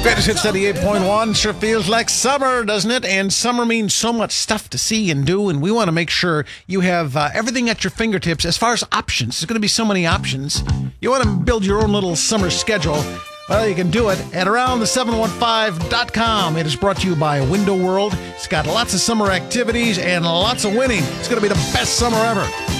Greatest Hits 88.1 sure feels like summer, doesn't it? And summer means so much stuff to see and do, and we want to make sure you have everything at your fingertips as far as options. There's going to be so many options. You want to build your own little summer schedule. Well, you can do it at aroundthe715.com. It is brought to you by Window World. It's got lots of summer activities and lots of winning. It's going to be the best summer ever.